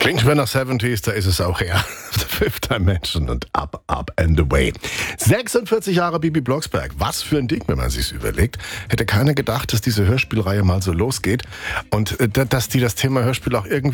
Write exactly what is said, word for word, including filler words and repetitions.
Klingt schon nach siebziger, da ist es auch her. The Fifth Dimension und Up, Up and Away. sechsundvierzig Jahre Bibi Blocksberg. Was für ein Ding, wenn man sich's überlegt. Hätte keiner gedacht, dass diese Hörspielreihe mal so losgeht und äh, dass die das Thema Hörspiel auch irgendwie